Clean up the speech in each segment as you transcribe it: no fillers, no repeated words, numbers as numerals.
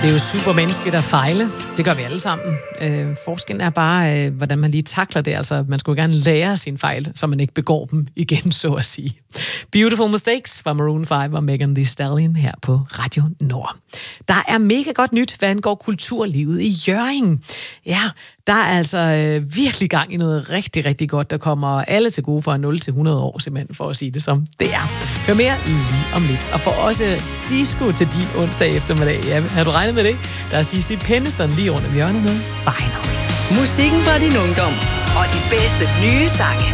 Det er jo super menneskeligt at fejle. Det gør vi alle sammen. Forskellen er bare, hvordan man lige takler det. Altså, man skulle gerne lære sine fejl, så man ikke begår dem igen, så at sige. Beautiful Mistakes fra Maroon 5 og Megan Thee Stallion her på Radio Nord. Der er mega godt nyt, hvad angår kulturlivet i Hjørring. Ja, der er altså virkelig gang i noget rigtig, rigtig godt, der kommer alle til gode fra 0 til 100 år, simpelthen, for at sige det som det er. Hør mere lige om lidt. Og for også disco til din onsdag eftermiddag. Ja, har du regnet med det? Der er Cici Penniston lige rundt om hjørnet med Finally. Musikken fra din ungdom og de bedste nye sange.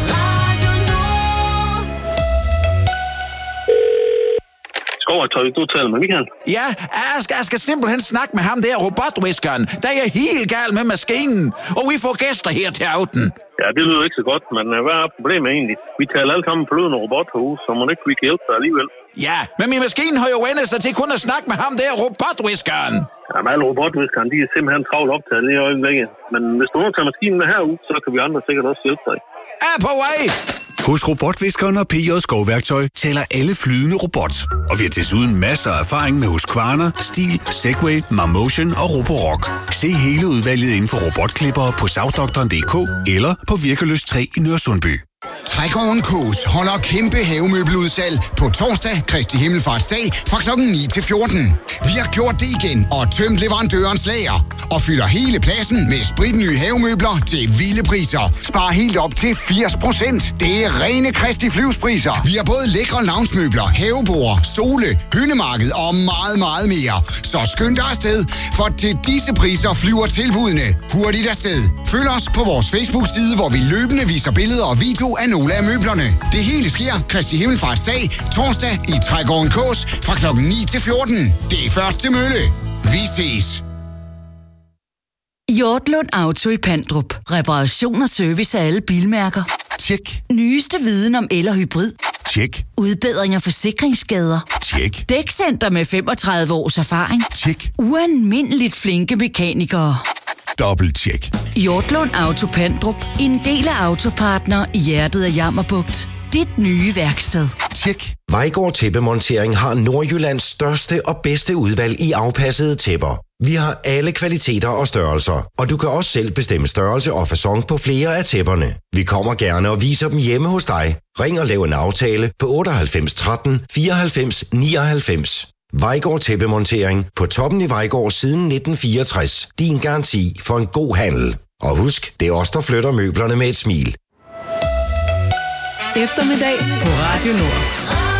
Du taler med Michael. Ja, jeg skal simpelthen snakke med ham der, robotviskeren. Der er helt galt med maskinen, og vi får gæster her til aften. Ja, det lyder ikke så godt, men hvad er problemet egentlig? Vi taler alle sammen forlødende robothus, så må ikke vi kan hjælpe dig alligevel. Ja, men min maskine har jo vendt sig til kun at snakke med ham der, robotviskeren. Jamen, alle robotviskeren, de er simpelthen travlt optaget lige i øjeblikket. Men hvis du nu tager maskinen med herud, så kan vi andre sikkert også hjælpe dig. Er på vej! Hos Robotviskeren og P.J. Skovværktøj tæller alle flydende robot. Og vi har desuden masser af erfaring med Husqvarna, Stihl, Segway, Marmotion og Roborock. Se hele udvalget inden for robotklippere på Savdoktoren.dk eller på Virkeløs 3 i Nørresundby. Trægården Kås holder kæmpe havemøbeludsalg på torsdag, Kristi Himmelfartsdag, fra kl. 9 til 14. Vi har gjort det igen og tømt leverandørens lager og fylder hele pladsen med spritnye havemøbler til vilde priser. Spar helt op til 80%. Det er rene Kristi Flyvspriser. Vi har både lækre loungemøbler, havebord, stole, hyndemarked og meget, meget mere. Så skynd dig afsted, for til disse priser flyver tilbudene hurtigt afsted. Følg os på vores Facebook-side, hvor vi løbende viser billeder og video af nogle af møblerne. Det hele sker Kristi Himmelfartsdag, torsdag i Trægården Kås fra kl. 9 til 14. Det er første mølle. Vi ses. Hjortlund Auto i Pandrup. Reparation og service af alle bilmærker. Tjek. Nyeste viden om el- og hybrid. Tjek. Udbedring af forsikringsskader. Tjek. Dækcenter med 35 års erfaring. Tjek. Ualmindeligt flinke mekanikere. Dobbelttjek. Hjortlund Auto Pandrup. En del af Autopartner i hjertet af Jammerbugt. Dit nye værksted. Tjek. Vejgaard Tæppemontering har Nordjyllands største og bedste udvalg i afpassede tæpper. Vi har alle kvaliteter og størrelser, og du kan også selv bestemme størrelse og facon på flere af tæpperne. Vi kommer gerne og viser dem hjemme hos dig. Ring og lav en aftale på 98 13 94 99. Vejgaard Tæppemontering på toppen i Vejgaard siden 1964. Din garanti for en god handel. Og husk, det er os, der flytter møblerne med et smil. Eftermiddag på Radio Nord.